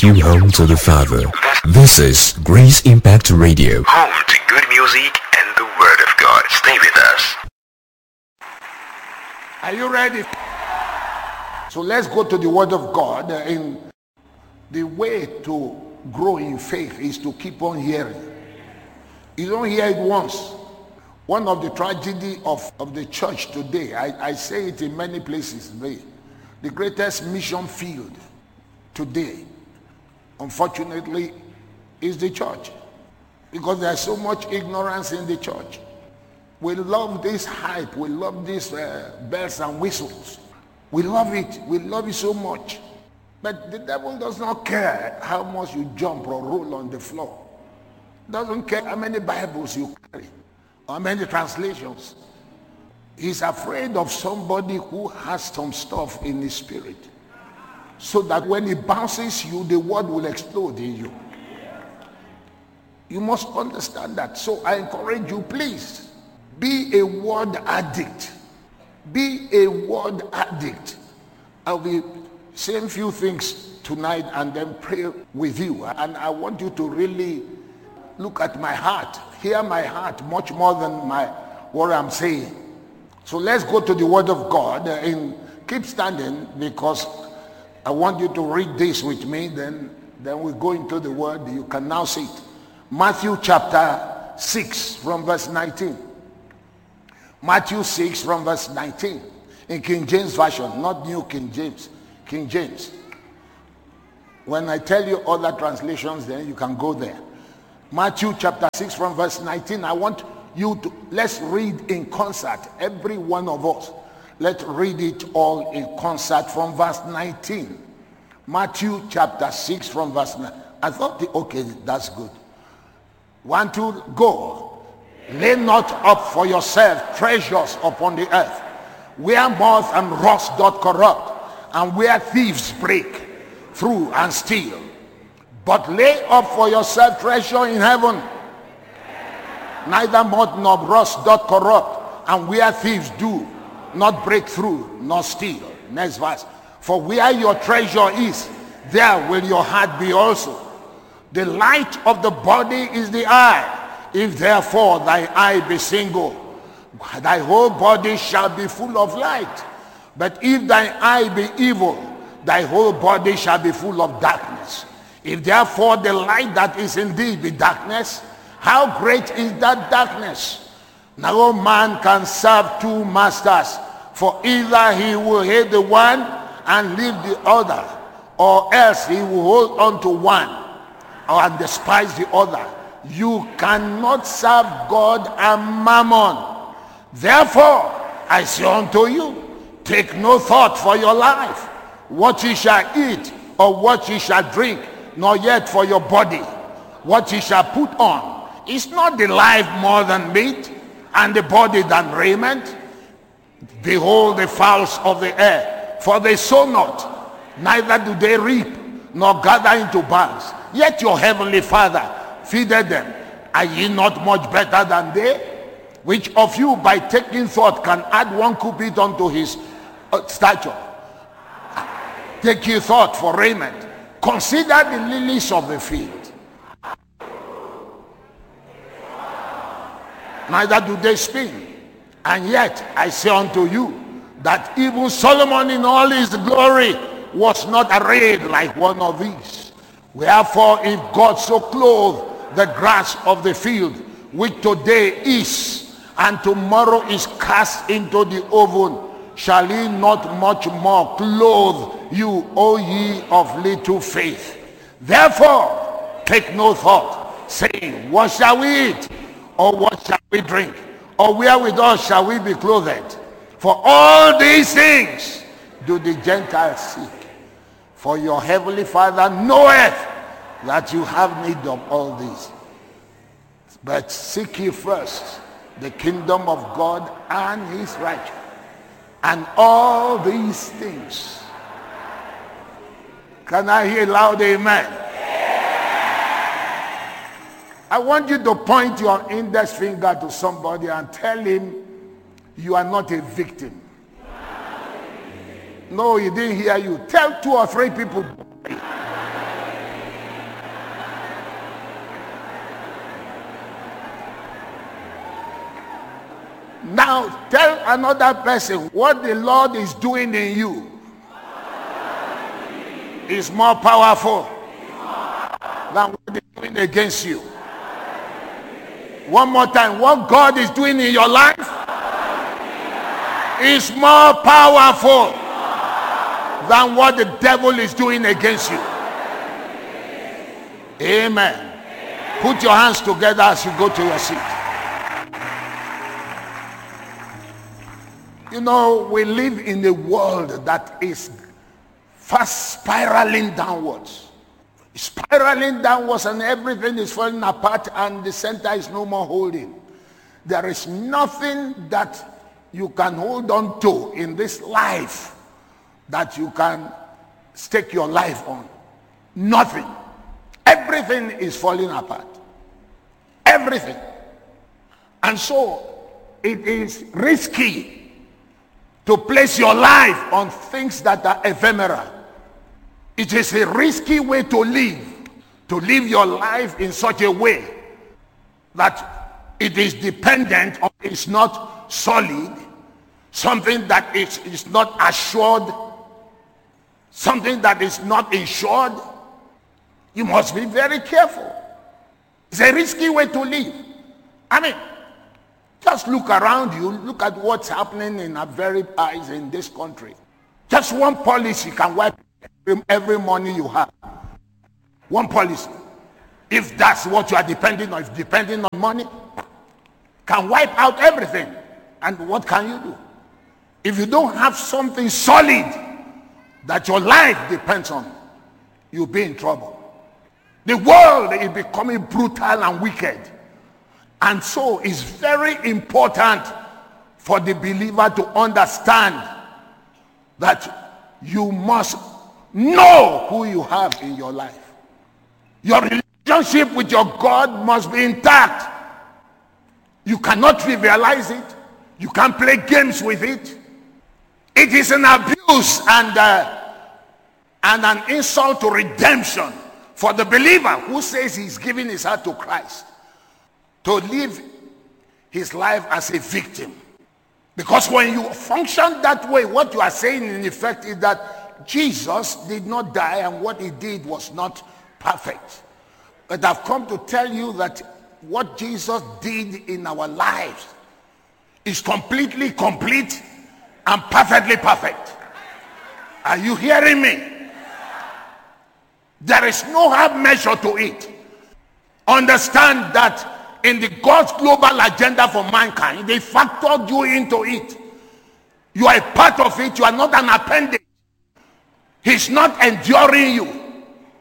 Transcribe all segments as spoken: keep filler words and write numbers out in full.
you home to the Father. This is Grace Impact Radio. Home to good music and the Word of God. Stay with us. Are you ready? So let's go to the Word of God. In the way to grow in faith is to keep on hearing. You don't hear it once. One of the tragedy of, of the church today, I, I say it in many places, the, the greatest mission field today, unfortunately, is the church. Because there's so much ignorance in the church. We love this hype. We love these uh, bells and whistles. We love it. We love it so much. But the devil does not care how much you jump or roll on the floor. Doesn't care how many Bibles you carry, how many translations. He's afraid of somebody who has some stuff in his spirit, so that when he bounces you, the word will explode in you. You must understand that. So I encourage you, please, be a word addict. Be a word addict. I'll be saying few things tonight and then pray with you. And I want you to really look at my heart, hear my heart much more than my what I'm saying. So let's go to the Word of God and keep standing, because I want you to read this with me. Then, then we go into the Word. You can now see it. Matthew chapter six from verse nineteen. Matthew six from verse nineteen. In King James Version, not New King James. King James. When I tell you other translations, then you can go there. Matthew chapter six from verse nineteen. I want you to, let's read in concert, every one of us. Let's read it all in concert from verse nineteen. Matthew chapter six from verse nine. I thought, the, okay, that's good. One, two, go. Lay not up for yourself treasures upon the earth, where moth and rust doth corrupt, and where thieves break through and steal. But lay up for yourself treasure in heaven, neither moth nor rust doth corrupt, and where thieves do not break through nor steal. Next verse. For where your treasure is, there will your heart be also. The light of the body is the eye. If therefore thy eye be single, thy whole body shall be full of light. But if thy eye be evil, thy whole body shall be full of darkness. If therefore the light that is in thee be darkness, how great is that darkness? No man can serve two masters, for either he will hate the one and leave the other, or else he will hold on to one and despise the other. You cannot serve God and mammon. Therefore I say unto you, take no thought for your life, what ye shall eat or what ye shall drink, nor yet for your body what ye shall put on. Is not the life more than meat, and the body than raiment? Behold the fowls of the air, for they sow not, neither do they reap, nor gather into barns, yet your heavenly Father feedeth them. Are ye not much better than they? Which of you by taking thought can add one cubit unto his uh, stature? Take ye thought for raiment. Consider the lilies of the field. Neither do they spin. And yet I say unto you, that even Solomon in all his glory was not arrayed like one of these. Wherefore if God so clothe the grass of the field, which today is, and tomorrow is cast into the oven, shall he not much more clothe you, O ye of little faith? Therefore take no thought, saying, what shall we eat, or what shall we drink, or wherewithal shall we be clothed? For all these things do the Gentiles seek. For your heavenly Father knoweth that you have need of all these. But seek ye first the kingdom of God and his righteousness, and all these things. Can I hear loud amen? I want you to point your index finger to somebody and tell him you are not a victim. No, he didn't hear you. Tell two or three people. Now tell another person what the Lord is doing in you is more powerful than what they're doing against you. One more time. What God is doing in your life is more powerful than what the devil is doing against you. Amen. Put your hands together as you go to your seat. You know, we live in a world that is fast spiraling downwards. Spiraling downwards, and everything is falling apart, and the center is no more holding. There is nothing that you can hold on to in this life that you can stake your life on. Nothing. Everything is falling apart. Everything. And so it is risky to place your life on things that are ephemeral. It is a risky way to live. To live your life in such a way that it is dependent on, it's not solid, something that is, is not assured, something that is not insured. You must be very careful. It's a risky way to live. I mean, just look around you. Look at what's happening in our very eyes in this country. Just one policy can wipe every, every money you have. One policy. If that's what you are depending on, if depending on money, can wipe out everything. And what can you do? If you don't have something solid that your life depends on, you'll be in trouble. The world is becoming brutal and wicked. And so it's very important for the believer to understand that you must know who you have in your life. Your relationship with your God must be intact. You cannot trivialize it. You can't play games with it. It is an abuse and, uh, and an insult to redemption for the believer who says he's giving his heart to Christ to live his life as a victim. Because when you function that way, what you are saying in effect is that Jesus did not die and what he did was not perfect. But I've come to tell you that what Jesus did in our lives is completely complete and perfectly perfect. Are you hearing me? There is no half measure to it. Understand that in the God's global agenda for mankind, they factored you into it. You are a part of it. You are not an appendage. He's not enduring you.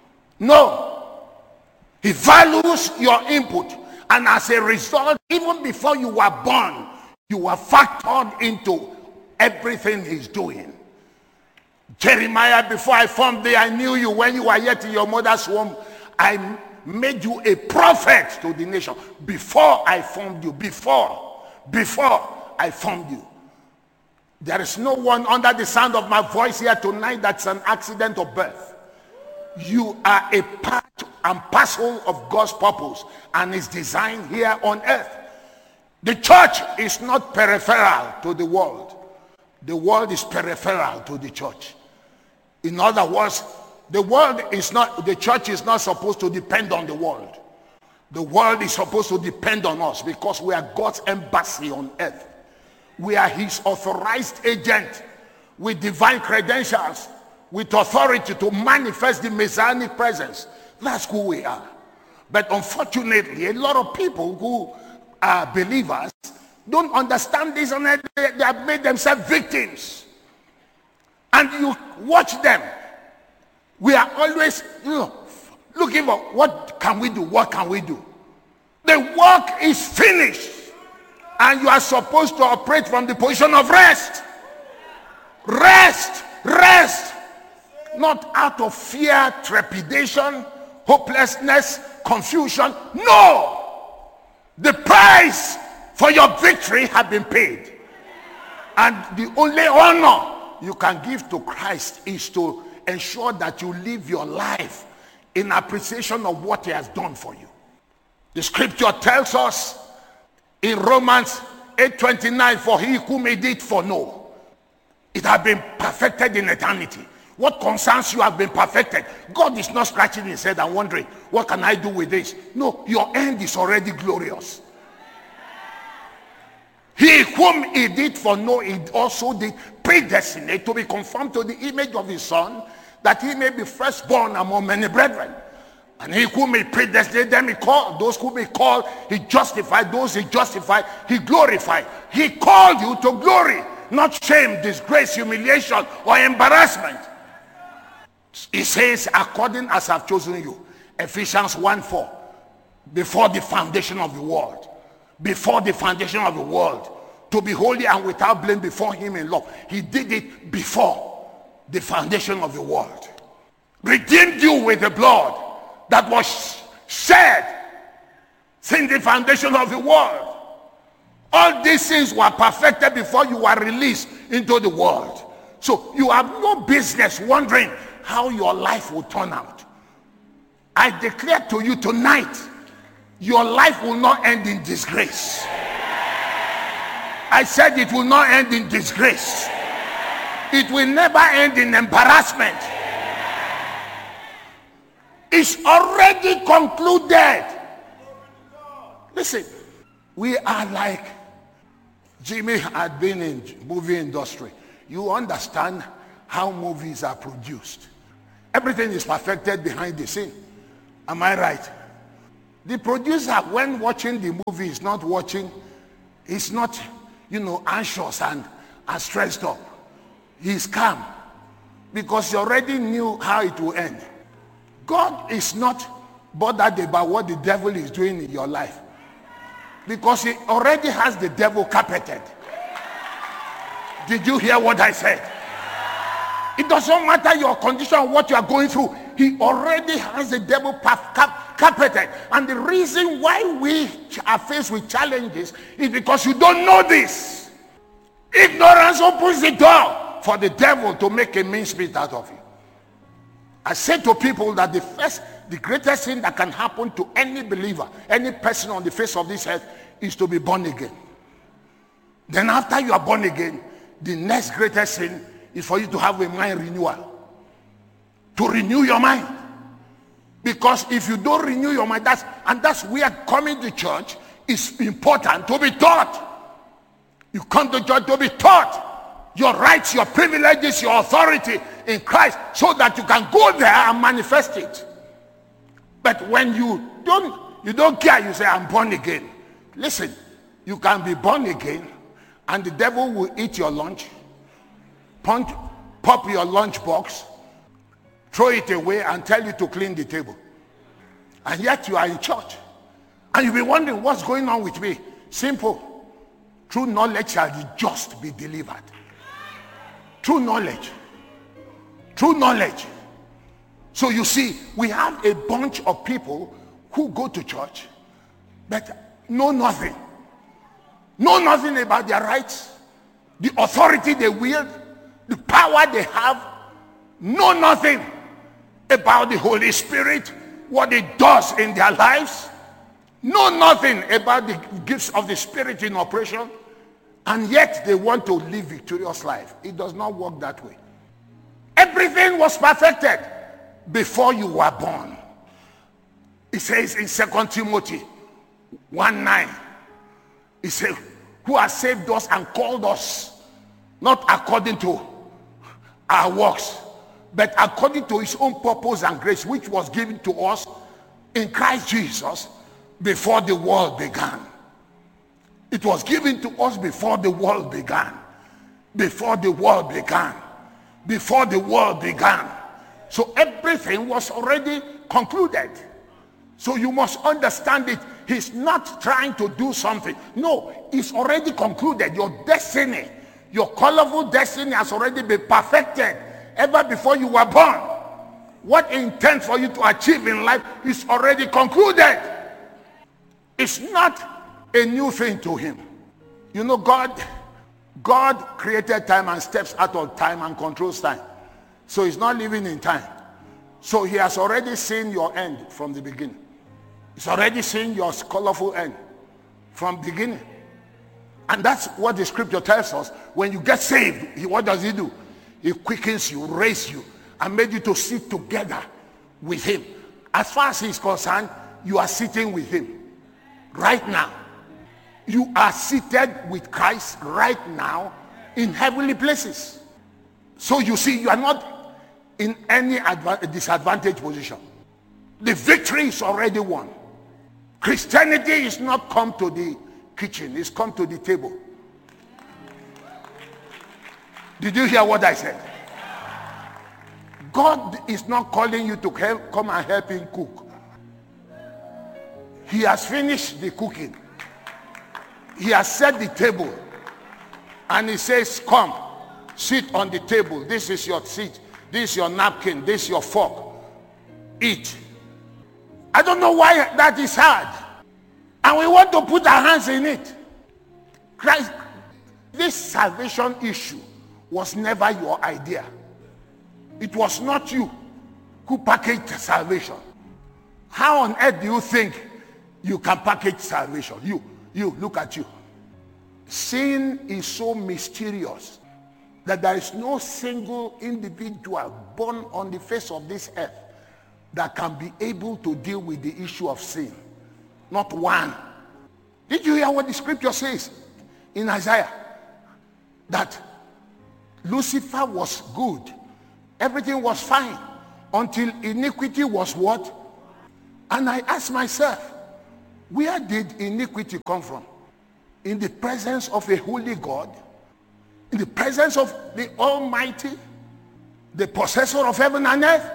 No. He values your input. And as a result, even before you were born, you were factored into everything he's doing. Jeremiah, before I formed thee, I knew you. When you were yet in your mother's womb, I made you a prophet to the nation. Before I formed you, before, before I formed you. There is no one under the sound of my voice here tonight that's an accident of birth. You are a part and parcel of God's purpose and his design here on earth. The church is not peripheral to the world. The world is peripheral to the church. In other words, the world is not, the church is not supposed to depend on the world. The world is supposed to depend on us because we are God's embassy on earth. We are his authorized agent with divine credentials, with authority to manifest the messianic presence. That's who we are. But unfortunately, a lot of people who are believers don't understand this, and they, they have made themselves victims. And you watch them. We are always, you know, looking for what can we do? What can we do? The work is finished. And you are supposed to operate from the position of rest. Rest. Rest. Not out of fear, trepidation, hopelessness, confusion. No. The price for your victory has been paid. And the only honor you can give to Christ is to ensure that you live your life in appreciation of what he has done for you. The scripture tells us in Romans eight twenty-nine, for he who made it foreknow, it has been perfected in eternity. What concerns you have been perfected. God is not scratching his head and wondering, what can I do with this? No, your end is already glorious. He whom he did foreknow, he also did predestinate to be conformed to the image of his son, that he may be firstborn among many brethren. And he whom he predestinate, them he called. Those whom he called, he justified. Those he justified, he glorified. He called you to glory, not shame, disgrace, humiliation, or embarrassment. He says, according as I've chosen you. Ephesians one four. Before the foundation of the world. Before the foundation of the world. To be holy and without blame before him in love. He did it before the foundation of the world. Redeemed you with the blood that was shed since the foundation of the world. All these things were perfected before you were released into the world. So you have no business wondering how your life will turn out. I declare to you tonight, your life will not end in disgrace. I said it will not end in disgrace. It will never end in embarrassment. It's already concluded. Listen, we are like Jimmy had been in movie industry. You understand how movies are produced. Everything is perfected behind the scene. Am I right? The producer, when watching the movie, is not watching, he's not, you know, anxious and, and stressed up. He's calm because he already knew how it will end. God is not bothered about what the devil is doing in your life because he already has the devil carpeted. Did you hear what I said? It doesn't matter your condition, what you are going through. He already has the devil carpeted. And the reason why we are faced with challenges is because you don't know this. Ignorance opens the door for the devil to make a mincemeat out of you. I say to people that the first, the greatest thing that can happen to any believer, any person on the face of this earth, is to be born again. Then after you are born again, the next greatest thing is for you to have a mind renewal. To renew your mind. Because if you don't renew your mind, that's, and that's where coming to church is important, to be taught. You come to church to be taught your rights, your privileges, your authority in Christ, so that you can go there and manifest it. But when you don't, you don't care, you say, I'm born again. Listen, you can be born again and the devil will eat your lunch, punch, pop your lunch box, throw it away and tell you to clean the table. And yet you are in church. And you'll be wondering, what's going on with me? Simple. True knowledge shall the just be delivered. True knowledge. True knowledge. So you see, we have a bunch of people who go to church but know nothing. Know nothing about their rights, the authority they wield, the power they have. Know nothing about the Holy Spirit, what it does in their lives. Know nothing about the gifts of the Spirit in operation. And yet they want to live victorious life. It does not work that way. Everything was perfected before you were born. It says in Second Timothy one nine, it says, who has saved us and called us, not according to our works, but according to his own purpose and grace, which was given to us in Christ Jesus before the world began. It was given to us before the world began. Before the world began. Before the world began. So everything was already concluded. So you must understand it. He's not trying to do something. No, it's already concluded. Your destiny, your colorful destiny has already been perfected ever before you were born. What he intends for you to achieve in life is already concluded. It's not a new thing to him. You know, God, God created time and steps out of time and controls time. So he's not living in time. So he has already seen your end from the beginning. He's already seen your colorful end from beginning. And that's what the scripture tells us. When you get saved, what does he do? He quickens you, raises you, and made you to sit together with him. As far as he's concerned, you are sitting with him right now. You are seated with Christ right now in heavenly places. So you see, you are not in any adva- disadvantaged position. The victory is already won. Christianity is not come to the kitchen, it's come to the table. Did you hear what I said? God is not calling you to help, come and help him cook. He has finished the cooking. He has set the table. And he says, come, sit on the table. This is your seat. This is your napkin. This is your fork. Eat. I don't know why that is hard. And we want to put our hands in it. Christ, this salvation issue was never your idea. It was not you who packaged salvation. How on earth do you think you can package salvation? You, you, look at you. Sin is so mysterious that there is no single individual born on the face of this earth that can be able to deal with the issue of sin. Not one. Did you hear what the scripture says in Isaiah? That Lucifer was good. Everything was fine until iniquity was what? And I asked myself, where did iniquity come from? In the presence of a holy God? In the presence of the Almighty? The possessor of heaven and earth?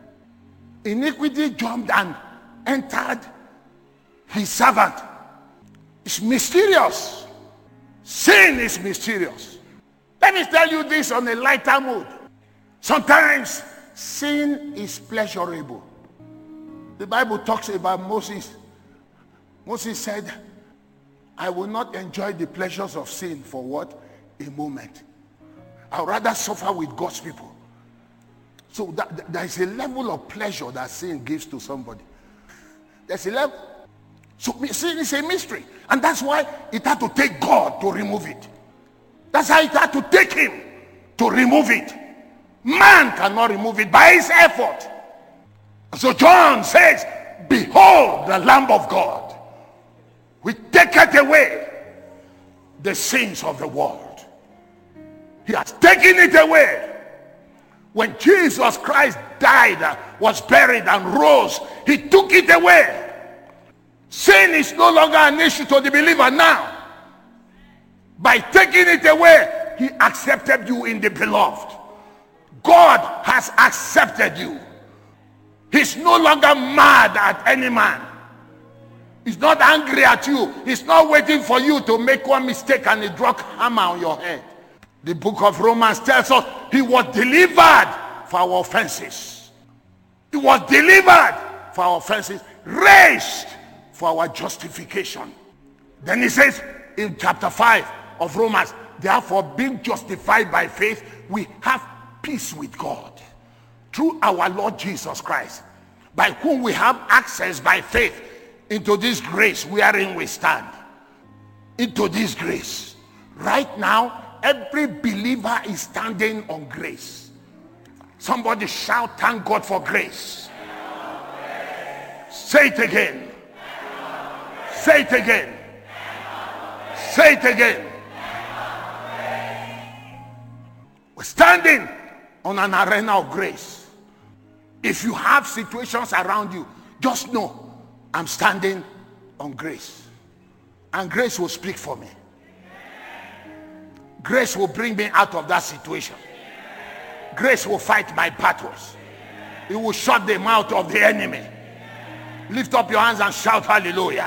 Iniquity jumped and entered his servant. It's mysterious. Sin is mysterious. Let me tell you this on a lighter mood. Sometimes sin is pleasurable. The Bible talks about Moses. Moses said, I will not enjoy the pleasures of sin for what? A moment. I'd rather suffer with God's people. So that, that, there is a level of pleasure that sin gives to somebody. There's a level. So sin is a mystery. And that's why it had to take God to remove it. That's how it had to take him to remove it. Man cannot remove it by his effort. So John says, behold the Lamb of God, which taketh away the sins of the world. He has taken it away. When Jesus Christ died, was buried and rose, he took it away. Sin is no longer an issue to the believer now. By taking it away, he accepted you in the beloved. God has accepted you. He's no longer mad at any man. He's not angry at you. He's not waiting for you to make one mistake and he drop hammer on your head. The book of Romans tells us he was delivered for our offenses. He was delivered for our offenses, raised for our justification. Then he says in chapter five of Romans, therefore being justified by faith, we have peace with God through our Lord Jesus Christ, by whom we have access by faith into this grace wherein we stand. Into this grace. Right now, every believer is standing on grace. Somebody shout, thank God for grace. Say it again. Say it again. Say it again. We're standing on an arena of grace. If you have situations around you, just know I'm standing on grace. And grace will speak for me. Grace will bring me out of that situation. Grace will fight my battles. It will shut the mouth of the enemy. Lift up your hands and shout hallelujah.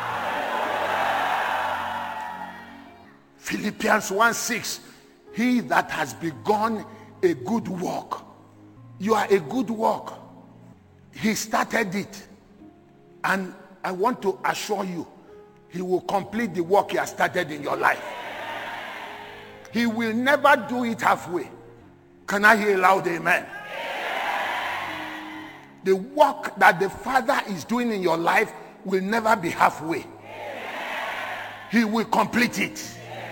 Philippians one six, he that has begun a good work. You are a good work. He started it. And I want to assure you, he will complete the work he has started in your life. He will never do it halfway. Can I hear a loud amen? The work that the Father is doing in your life will never be halfway. He will complete it.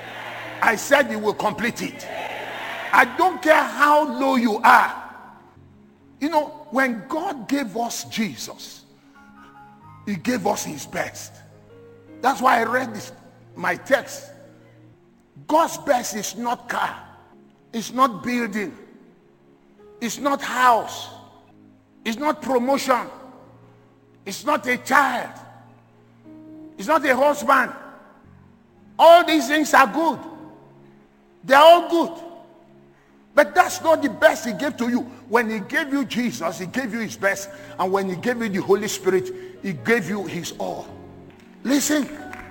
I said he will complete it. I don't care how low you are. You know, when God gave us Jesus, he gave us his best. That's why I read this, my text. God's best is not car. It's not building. It's not house. It's not promotion. It's not a child. It's not a husband. All these things are good. They're all good. But that's not the best he gave to you. When he gave you Jesus, he gave you his best. And when he gave you the Holy Spirit, he gave you his all. Listen.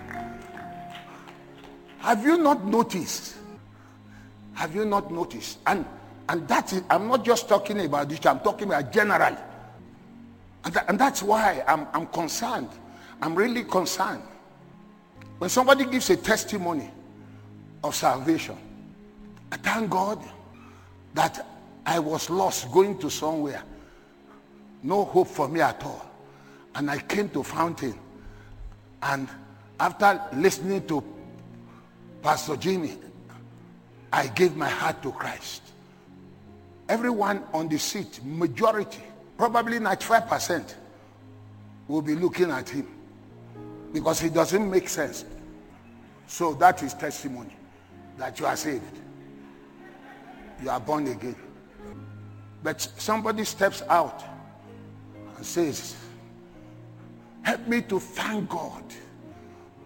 Have you not noticed? Have you not noticed? And and that is, I'm not just talking about this, I'm talking about generally. And, that, and that's why I'm, I'm concerned. I'm really concerned. When somebody gives a testimony of salvation, I thank God that I was lost going to somewhere. No hope for me at all. And I came to Fountain. And after listening to Pastor Jimmy, I gave my heart to Christ. Everyone on the seat, majority, probably ninety-five percent, will be looking at him because it doesn't make sense. So that is testimony that you are saved. You are born again. But somebody steps out and says, help me to thank God